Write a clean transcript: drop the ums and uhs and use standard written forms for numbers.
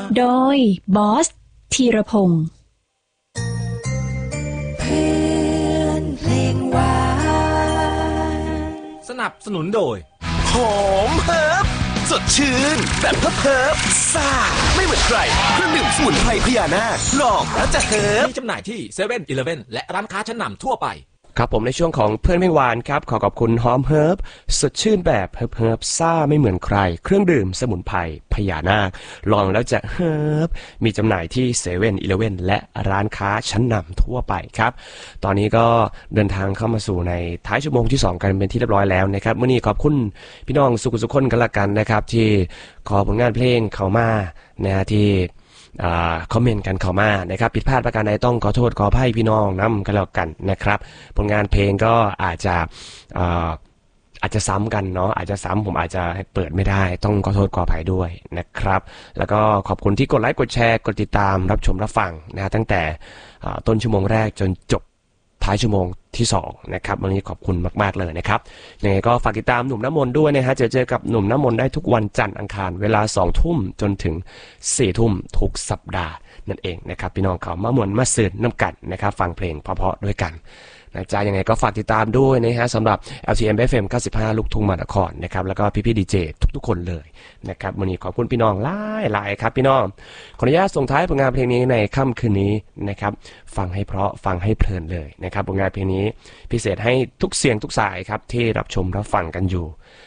โดยบอสธีรพงศ์เพื่อนเพลงหวานสนับสนุนโดยหอมเฮิร์บสดชื่นแบบเฮิร์บซ่าไม่เหมือนใครเครื่องดื่มสมุนไพรพญานาคลองแล้วจะเฮิร์บมีจำหน่ายที่เซเว่นอีเลฟเว่นและร้านค้าชั้นนำทั่วไปครับผมในช่วงของเพื่อนไม่หวานครับขอขอบคุณหอมเฮิร์บสดชื่นแบบเฮิร์บซ่าไม่เหมือนใครเครื่องดื่มสมุนไพรพญานาคลองแล้วจะเฮิร์บมีจำหน่ายที่เซเว่นอีเลฟเว่นและร้านค้าชั้นนำทั่วไปครับตอนนี้ก็เดินทางเข้ามาสู่ในท้ายชั่วโมงที่2กันเป็นที่เรียบร้อยแล้วนะครับมื้อนี้ขอบคุณพี่น้องสุขสุขคนกันละกันนะครับที่ขอผลงานเพลงเข้ามานะที่คอมเมนต์กันเข้ามานะครับผิดพลาดประการใดต้องขอโทษขออภัยพี่น้องนำกันแล้วกันนะครับผลงานเพลงก็อาจจะซ้ำกันเนาะอาจจะซ้ำผมอาจจะให้เปิดไม่ได้ต้องขอโทษขออภัยด้วยนะครับแล้วก็ขอบคุณที่กดไลค์กดแชร์กดติดตามรับชมรับฟังนะตั้งแต่ต้นชั่วโมงแรกจนจบท้ายชั่วโมงที่2นะครับวันนี้ขอบคุณมากๆเลยนะครับยังไงก็ฝากติดตามหนุ่มน้ำมนต์ด้วยนะฮะเจอกับหนุ่มน้ำมนต์ได้ทุกวันจันทร์อังคารเวลา 20:00 นจนถึง 4:00 นทุกสัปดาห์นั่นเองนะครับพี่น้องเขามามวนมาสื่นน้ำกันนะครับฟังเพลงเพราะๆด้วยกันนะจ๊ะยังไงก็ฝากติดตามด้วยนะฮะสำหรับ LTM FM 95 ลูกทุ่งมหานครนะครับแล้วก็พี่ๆดีเจทุกๆคนเลยนะครับวันนี้ขอบคุณพี่น้องหลายครับพี่น้องขออนุญาตส่งท้ายผลงานเพลงนี้ในค่ำคืนนี้นะครับฟังให้เพราะฟังให้เพลินเลยนะครับผลงานเพลงนี้พิเศษให้ทุกเสียงทุกสายครับที่รับชมรับฟังกันอยู่